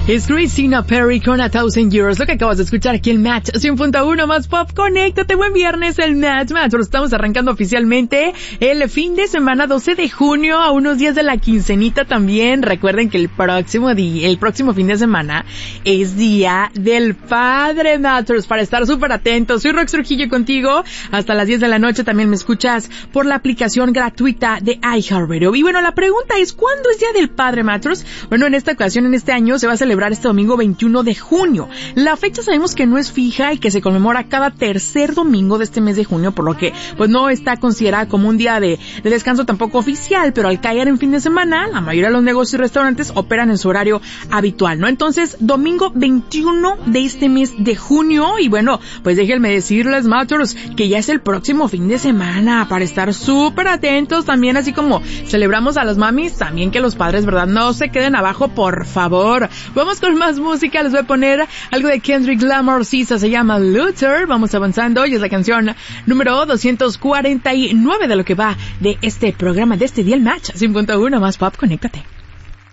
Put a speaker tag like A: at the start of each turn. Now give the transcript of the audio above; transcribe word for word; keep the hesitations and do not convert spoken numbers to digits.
A: Es Christina Perri con A Thousand Years, lo que acabas de escuchar aquí en Match cien punto uno más Pop. Conéctate, buen viernes, el Match Match. Lo estamos arrancando oficialmente el fin de semana doce de junio, a unos días de la quincenita también. Recuerden que el próximo día, el próximo fin de semana es Día del Padre, Matters, para estar súper atentos. Soy Rox Trujillo contigo hasta las diez de la noche. También me escuchas por la aplicación gratuita de iHeartRadio. Y bueno, la pregunta es, ¿cuándo es Día del Padre, Matters? Bueno, en esta ocasión, en este año, se va a celebrar este domingo veintiuno de junio. La fecha sabemos que no es fija y que se conmemora cada tercer domingo de este mes de junio, por lo que pues no está considerada como un día de, de descanso tampoco oficial, pero al caer en fin de semana, la mayoría de los negocios y restaurantes operan en su horario habitual, ¿no? Entonces, domingo veintiuno de este mes de junio, y bueno, pues déjenme decirles, Matters, que ya es el próximo fin de semana para estar súper atentos también, así como celebramos a las mamis, también que los padres, ¿verdad? No se queden abajo, por favor. Vamos con más música, les voy a poner algo de Kendrick Lamar, Sisa, se llama Luther. Vamos avanzando y es la canción número doscientos cuarenta y nueve de lo que va de este programa, de este día el Match cien punto uno más Pop. Conéctate.